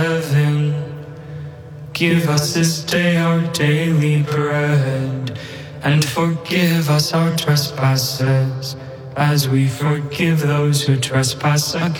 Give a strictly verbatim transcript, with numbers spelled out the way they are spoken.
heaven. Give us this day our daily bread, and forgive us our trespasses, as we forgive those who trespass against